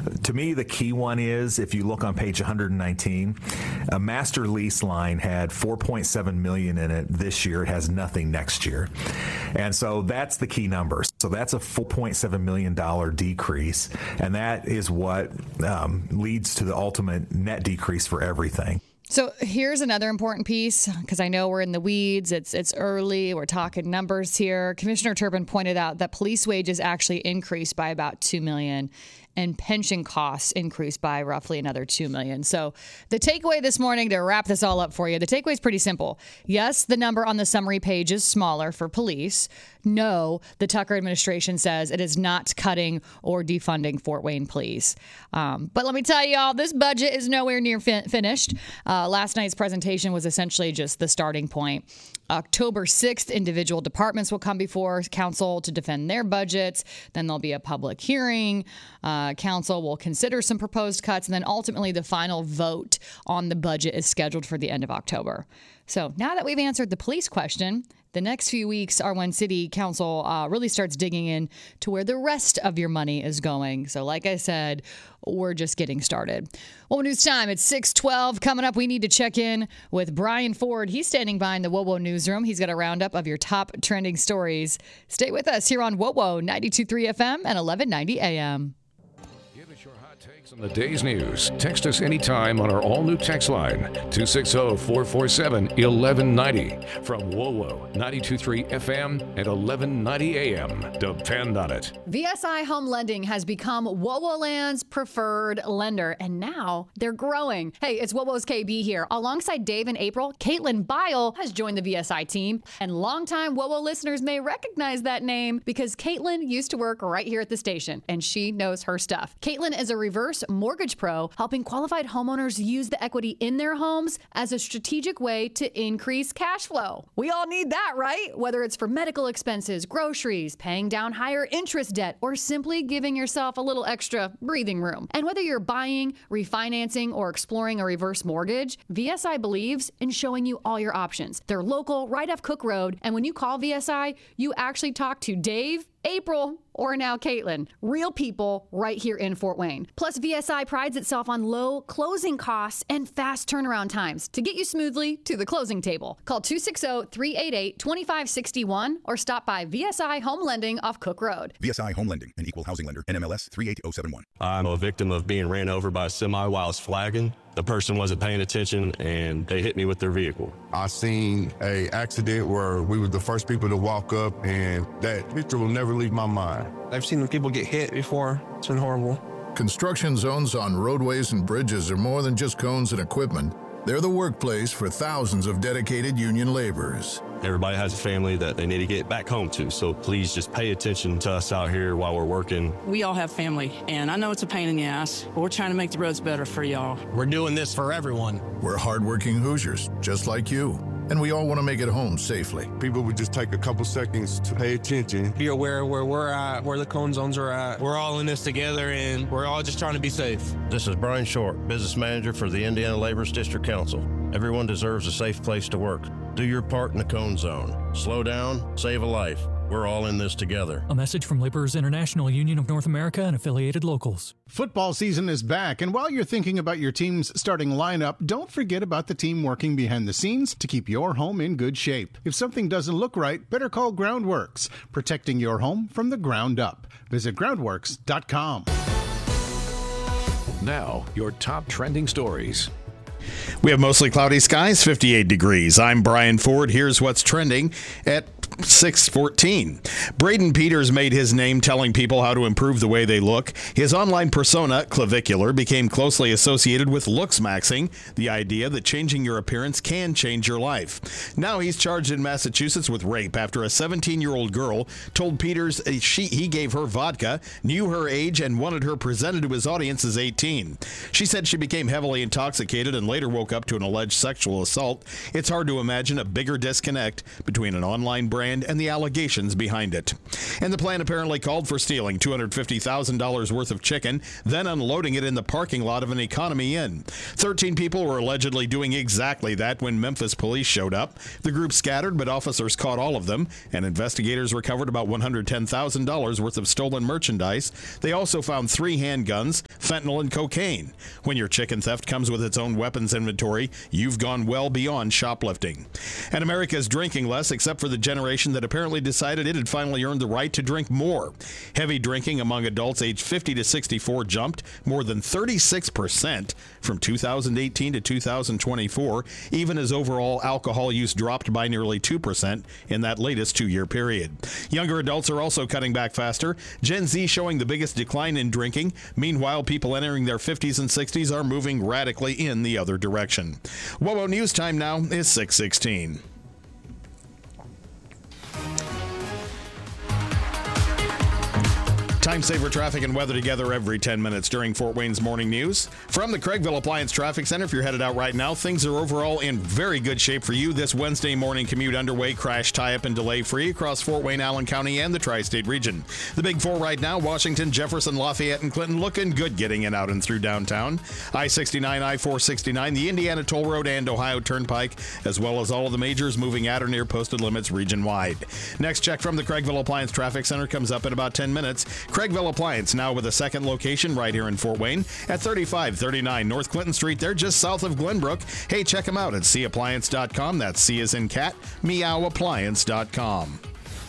To me, the key one is, if you look on page 119, a master lease line had $4.7 million in it this year. It has nothing next year. And so that's the key number. So that's a $4.7 million decrease. And that is what leads to the ultimate net decrease for everything. So here's another important piece, because I know we're in the weeds. It's early. We're talking numbers here. Commissioner Turpin pointed out that police wages actually increased by about $2 million, and pension costs increased by roughly another $2 million. So the takeaway this morning, to wrap this all up for you, the takeaway is pretty simple. Yes, the number on the summary page is smaller for police. No, the Tucker administration says it is not cutting or defunding Fort Wayne Police. But let me tell you all, this budget is nowhere near finished. Last night's presentation was essentially just the starting point. October 6th, individual departments will come before council to defend their budgets. Then there'll be a public hearing. Council will consider some proposed cuts. And then ultimately, the final vote on the budget is scheduled for the end of October. So now that we've answered the police question, the next few weeks are when City Council really starts digging in to where the rest of your money is going. So like I said, we're just getting started. Well, news time. It's 6:12. Coming up, we need to check in with Brian Ford. He's standing by in the WOWO newsroom. He's got a roundup of your top trending stories. Stay with us here on WOWO 92.3 FM and 1190 AM. On the day's news. Text us anytime on our all-new text line, 260-447-1190. From WOWO, 92.3 FM and 1190 AM. Depend on it. VSI Home Lending has become WOWO Land's preferred lender, and now they're growing. Hey, it's WOWO's KB here. Alongside Dave and April, Caitlin Bile has joined the VSI team, and longtime WOWO listeners may recognize that name because Caitlin used to work right here at the station, and she knows her stuff. Caitlin is a reverse mortgage pro, helping qualified homeowners use the equity in their homes as a strategic way to increase cash flow. We all need that, right? Whether it's for medical expenses, groceries, paying down higher interest debt, or simply giving yourself a little extra breathing room. And whether you're buying, refinancing, or exploring a reverse mortgage, VSI believes in showing you all your options. They're local, right off Cook Road, and when you call VSI, you actually talk to Dave, April, or now Caitlin. Real people right here in Fort Wayne. Plus, VSI prides itself on low closing costs and fast turnaround times to get you smoothly to the closing table. Call 260-388-2561 or stop by VSI Home Lending off Cook Road. VSI Home Lending, an equal housing lender, NMLS 38071. I'm a victim of being ran over by a semi while I was flagging. The person wasn't paying attention and they hit me with their vehicle. I seen a accident where we were the first people to walk up, and that picture will never leave my mind. I've seen people get hit before. It's been horrible. Construction zones on roadways and bridges are more than just cones and equipment. They're the workplace for thousands of dedicated union laborers. Everybody has a family that they need to get back home to, so please just pay attention to us out here while we're working. We all have family, and I know it's a pain in the ass, but we're trying to make the roads better for y'all. We're doing this for everyone. We're hardworking Hoosiers, just like you, and we all want to make it home safely. People would just take a couple seconds to pay attention. Be aware where we're at, where the cone zones are at. We're all in this together, and we're all just trying to be safe. This is Brian Short, Business Manager for the Indiana Laborers District Council. Everyone deserves a safe place to work. Do your part in the cone zone. Slow down, save a life. We're all in this together. A message from Laborers International Union of North America and affiliated locals. Football season is back, and while you're thinking about your team's starting lineup, don't forget about the team working behind the scenes to keep your home in good shape. If something doesn't look right, better call Groundworks, protecting your home from the ground up. Visit groundworks.com. Now, your top trending stories. We have mostly cloudy skies, 58 degrees. I'm Brian Ford. Here's what's trending at 6:14. Braden Peters made his name telling people how to improve the way they look. His online persona, Clavicular, became closely associated with looks maxing, the idea that changing your appearance can change your life. Now he's charged in Massachusetts with rape after a 17-year-old girl told Peters he gave her vodka, knew her age, and wanted her presented to his audience as 18. She said she became heavily intoxicated and later woke up to an alleged sexual assault. It's hard to imagine a bigger disconnect between an online brand brand and the allegations behind it. And the plan apparently called for stealing $250,000 worth of chicken, then unloading it in the parking lot of an Economy Inn. 13 people were allegedly doing exactly that when Memphis police showed up. The group scattered, but officers caught all of them, and investigators recovered about $110,000 worth of stolen merchandise. They also found 3 handguns, fentanyl, and cocaine. When your chicken theft comes with its own weapons inventory, you've gone well beyond shoplifting. And America is drinking less, except for the generation that apparently decided it had finally earned the right to drink more. Heavy drinking among adults aged 50 to 64 jumped more than 36% from 2018 to 2024, even as overall alcohol use dropped by nearly 2% in that latest 2-year period. Younger adults are also cutting back faster. Gen Z showing the biggest decline in drinking. Meanwhile, people entering their 50s and 60s are moving radically in the other direction. WOWO News Time now is 6:16. Time saver traffic and weather together every 10 minutes during Fort Wayne's morning news. From the Craigville Appliance Traffic Center, if you're headed out right now, things are overall in very good shape for you. This Wednesday morning commute underway, crash, tie-up, and delay-free across Fort Wayne, Allen County, and the Tri-State region. The Big Four right now, Washington, Jefferson, Lafayette, and Clinton looking good getting in out and through downtown. I-69, I-469, the Indiana Toll Road, and Ohio Turnpike, as well as all of the majors moving at or near posted limits region-wide. Next check from the Craigville Appliance Traffic Center comes up in about 10 minutes. Craigville Appliance now with a second location right here in Fort Wayne at 3539 North Clinton Street. They're just south of Glenbrook. Hey, check them out at cappliance.com. That's C as in cat, meowappliance.com.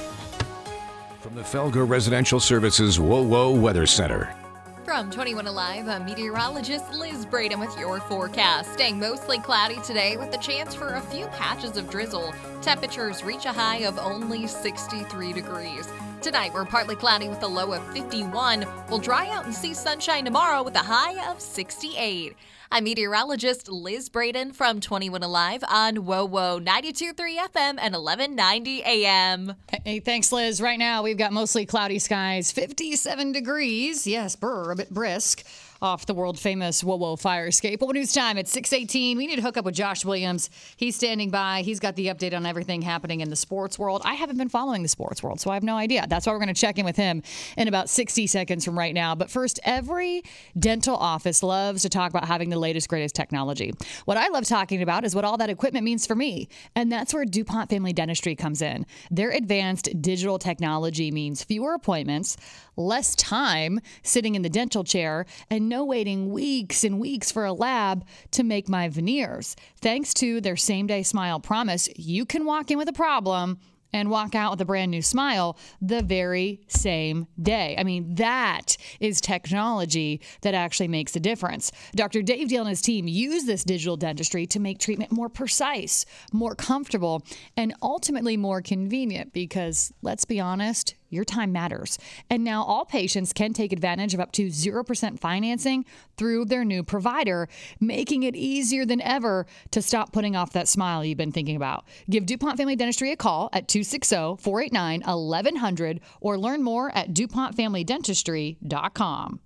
From the Felger Residential Services WOWO Weather Center. From 21 Alive, I'm meteorologist Liz Braden with your forecast. Staying mostly cloudy today with the chance for a few patches of drizzle. Temperatures reach a high of only 63 degrees. Tonight, we're partly cloudy with a low of 51. We'll dry out and see sunshine tomorrow with a high of 68. I'm meteorologist Liz Braden from 21 Alive on WOWO 92.3 FM and 1190 AM. Hey, thanks, Liz. Right now, we've got mostly cloudy skies, 57 degrees. Yes, a bit brisk off the world-famous WOWO fire escape. WOWO News Time at 6:18. We need to hook up with Josh Williams. He's standing by. He's got the update on everything happening in the sports world. I haven't been following the sports world, so I have no idea. That's why we're going to check in with him in about 60 seconds from right now. But first, every dental office loves to talk about having the latest, greatest technology. What I love talking about is what all that equipment means for me, and that's where DuPont Family Dentistry comes in. Their advanced digital technology means fewer appointments, less time sitting in the dental chair, and no waiting weeks and weeks for a lab to make my veneers. Thanks to their same-day smile promise, you can walk in with a problem and walk out with a brand new smile the very same day. I mean, that is technology that actually makes a difference. Dr. Dave Deal and his team use this digital dentistry to make treatment more precise, more comfortable, and ultimately more convenient because, let's be honest, your time matters. And now all patients can take advantage of up to 0% financing through their new provider, making it easier than ever to stop putting off that smile you've been thinking about. Give DuPont Family Dentistry a call at 260-489-1100 or learn more at DuPontFamilyDentistry.com.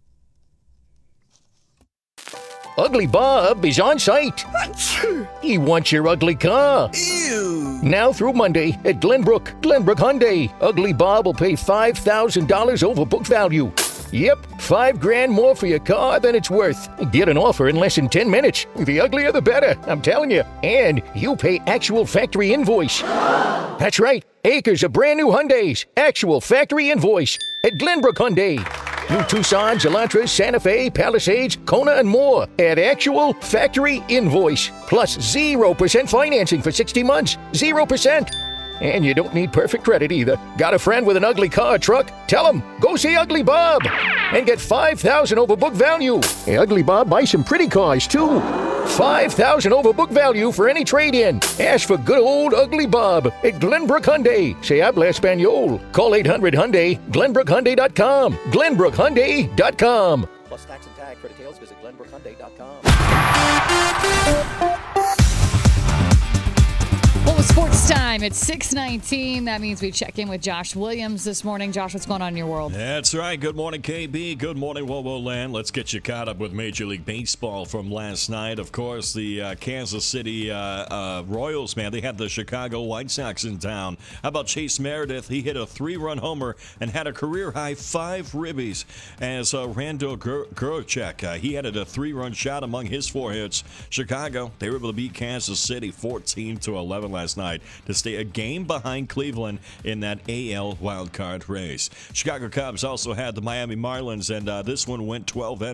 Ugly Bob is on site. He wants your ugly car. Ew. Now through Monday at Glenbrook Hyundai. Ugly Bob will pay $5,000 over book value. Yep, $5,000 more for your car than it's worth. Get an offer in less than 10 minutes. The uglier the better, I'm telling you. And you pay actual factory invoice. That's right, acres of brand new Hyundais. Actual factory invoice at Glenbrook Hyundai. New Tucson, Elantras, Santa Fe, Palisades, Kona, and more at actual factory invoice. Plus 0% financing for 60 months. 0%. And you don't need perfect credit either. Got a friend with an ugly car or truck? Tell him, go see Ugly Bob and get $5,000 over book value. Hey, Ugly Bob buys some pretty cars too. $5,000 over book value for any trade-in. Ask for good old Ugly Bob at Glenbrook Hyundai. Se habla español. Call 800-HYUNDAI, GlenbrookHyundai.com. GlenbrookHyundai.com. Plus tax and tag. For details, visit GlenbrookHyundai.com. Sports time. It's 6:19. That means we check in with Josh Williams this morning. Josh, what's going on in your world? That's right. Good morning, KB. Good morning, Wowo Land. Let's get you caught up with Major League Baseball from last night. Of course, the Kansas City Royals, man, they had the Chicago White Sox in town. How about Chase Meredith? He hit a 3-run homer and had a career-high 5 ribbies. As Randall Grichuk, he added a 3-run shot among his 4 hits. Chicago, they were able to beat Kansas City 14-11 last night to stay a game behind Cleveland in that AL wildcard race. Chicago Cubs also had the Miami Marlins, and this one went 12 innings.